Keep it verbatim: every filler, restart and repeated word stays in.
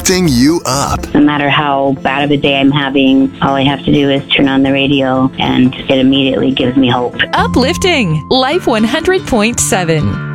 lifting you up. No matter how bad of a day I'm having, all I have to do is turn on the radio and it immediately gives me hope. Uplifting Life one hundred point seven.